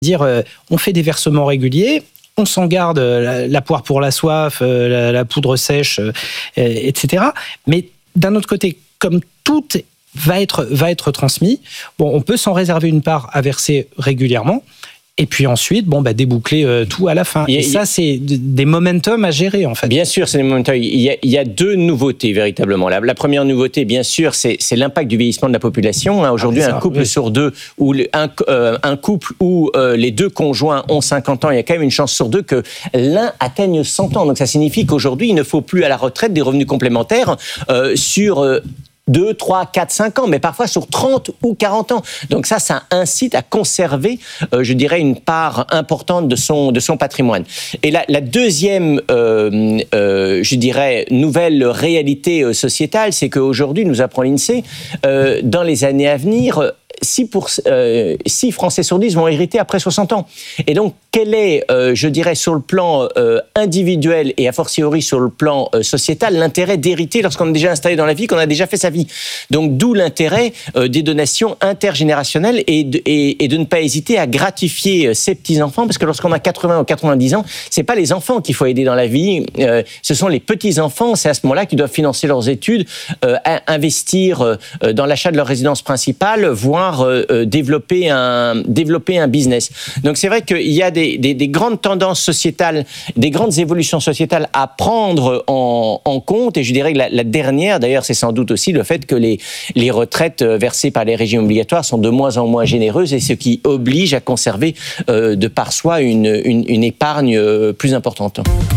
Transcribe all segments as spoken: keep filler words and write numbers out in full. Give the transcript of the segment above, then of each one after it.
dire euh, on fait des versements réguliers, on s'en garde euh, la, la poire pour la soif, euh, la, la poudre sèche, euh, et cetera. Mais d'un autre côté, comme tout va être, va être transmis, bon, on peut s'en réserver une part à verser régulièrement. Et puis ensuite, bon, bah, déboucler euh, tout à la fin. Et, et ça, c'est des momentum à gérer, en fait. Bien sûr, c'est des momentum. Il y a, il y a deux nouveautés, véritablement. La, la première nouveauté, bien sûr, c'est, c'est l'impact du vieillissement de la population. Hein, aujourd'hui, ah, ça, un couple oui. sur deux, ou le, un, euh, un couple où euh, les deux conjoints ont cinquante ans, il y a quand même une chance sur deux que l'un atteigne cent ans. Donc ça signifie qu'aujourd'hui, il ne faut plus à la retraite des revenus complémentaires euh, sur... Euh, deux, trois, quatre, cinq ans, mais parfois sur trente ou quarante ans. Donc ça, ça incite à conserver, euh, je dirais, une part importante de son, de son patrimoine. Et la, la deuxième, euh, euh, je dirais, nouvelle réalité euh, sociétale, c'est qu'aujourd'hui, nous apprend l'INSEE, euh, dans les années à venir, six, pour, euh, six Français sur dix vont hériter après soixante ans. Et donc, quel est, euh, je dirais, sur le plan euh, individuel et a fortiori sur le plan euh, sociétal, l'intérêt d'hériter lorsqu'on est déjà installé dans la vie, qu'on a déjà fait sa vie. Donc, d'où l'intérêt euh, des donations intergénérationnelles et de, et, et de ne pas hésiter à gratifier ses petits-enfants, parce que lorsqu'on a quatre-vingts ou quatre-vingt-dix ans, c'est pas les enfants qu'il faut aider dans la vie, euh, ce sont les petits-enfants, c'est à ce moment-là qu'ils doivent financer leurs études, euh, investir euh, dans l'achat de leur résidence principale, voire euh, développer, un, développer un business. Donc, c'est vrai qu'il y a des Des, des, des grandes tendances sociétales, des grandes évolutions sociétales à prendre en, en compte. Et je dirais que la, la dernière, d'ailleurs, c'est sans doute aussi le fait que les, les retraites versées par les régimes obligatoires sont de moins en moins généreuses, et ce qui oblige à conserver euh, de par soi une, une, une épargne euh, plus importante.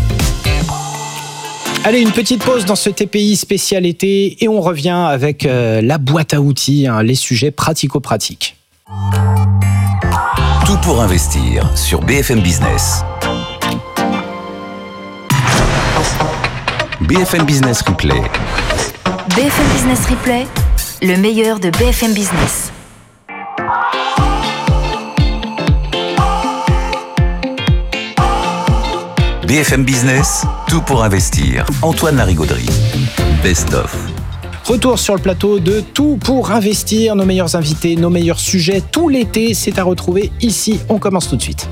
Allez, une petite pause dans ce T P I spécial été et on revient avec euh, la boîte à outils, hein, les sujets pratico-pratiques. Tout pour investir sur B F M Business. B F M Business Replay. B F M Business Replay, le meilleur de B F M Business. B F M Business, tout pour investir. Antoine Larigauderie. Best of. Retour sur le plateau de Tout pour investir, nos meilleurs invités, nos meilleurs sujets, tout l'été, c'est à retrouver ici. On commence tout de suite.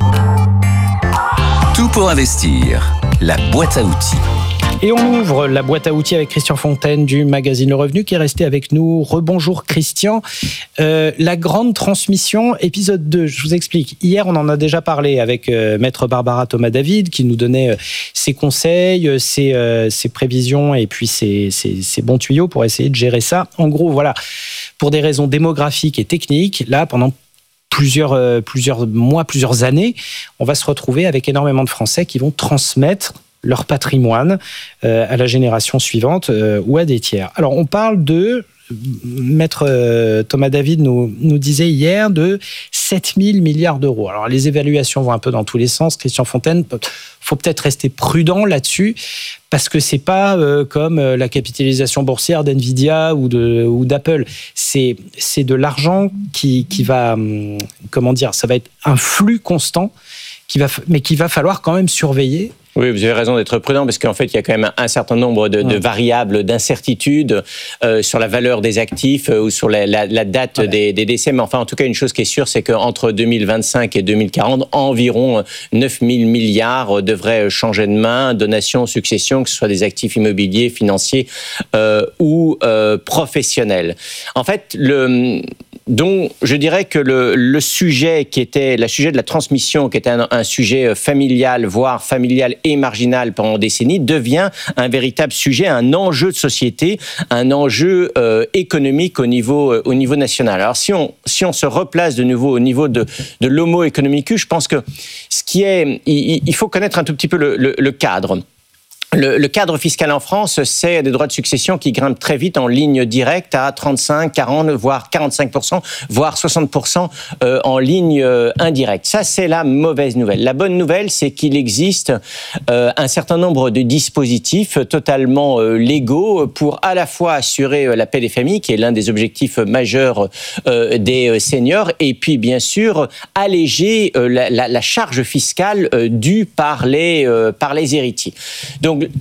Tout pour investir, la boîte à outils. Et on ouvre la boîte à outils avec Christian Fontaine du magazine Le Revenu qui est resté avec nous. Rebonjour Christian. Euh, la grande transmission, épisode deux, je vous explique. Hier, on en a déjà parlé avec euh, Maître Barbara Thomas-David qui nous donnait euh, ses conseils, euh, ses, euh, ses prévisions et puis ses, ses, ses bons tuyaux pour essayer de gérer ça. En gros, voilà, pour des raisons démographiques et techniques, là, pendant plusieurs, euh, plusieurs mois, plusieurs années, on va se retrouver avec énormément de Français qui vont transmettre leur patrimoine euh, à la génération suivante euh, ou à des tiers. Alors, on parle de, Maître euh, Thomas-David nous, nous disait hier, de sept mille milliards d'euros. Alors, les évaluations vont un peu dans tous les sens. Christian Fontaine, il faut peut-être rester prudent là-dessus, parce que c'est pas euh, comme la capitalisation boursière d'Nvidia ou, de, ou d'Apple. C'est, c'est de l'argent qui, qui va, hum, comment dire, ça va être un flux constant, qui va, mais qu'il va falloir quand même surveiller. Oui, vous avez raison d'être prudent, parce qu'en fait, il y a quand même un certain nombre de, de variables, d'incertitudes euh, sur la valeur des actifs euh, ou sur la, la, la date ouais. des, des décès. Mais enfin, en tout cas, une chose qui est sûre, c'est qu'entre deux mille vingt-cinq et deux mille quarante, environ neuf mille milliards devraient changer de main, donations, successions, que ce soit des actifs immobiliers, financiers euh, ou euh, professionnels. En fait, le... Donc, je dirais que le, le sujet qui était, le sujet de la transmission, qui était un, un sujet familial, voire familial et marginal pendant des décennies, devient un véritable sujet, un enjeu de société, un enjeu euh, économique au niveau, euh, au niveau national. Alors, si on, si on se replace de nouveau au niveau de, de l'homo economicus, je pense que ce qui est, il, il faut connaître un tout petit peu le, le, le cadre. Le, le cadre fiscal en France, c'est des droits de succession qui grimpent très vite en ligne directe à trente-cinq, quarante, voire quarante-cinq pour cent, voire soixante pour cent euh, en ligne euh, indirecte. Ça, c'est la mauvaise nouvelle. La bonne nouvelle, c'est qu'il existe euh, un certain nombre de dispositifs totalement euh, légaux pour à la fois assurer euh, la paix des familles, qui est l'un des objectifs majeurs euh, des euh, seniors, et puis bien sûr alléger euh, la, la, la charge fiscale euh, due par les, euh, par les héritiers. Donc,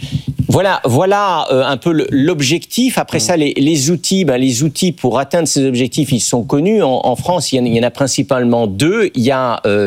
Voilà, voilà euh, un peu l'objectif. Après mmh. ça, les, les outils, ben, les outils pour atteindre ces objectifs, ils sont connus. En, en France, il y, en, il y en a principalement deux. Il y a euh,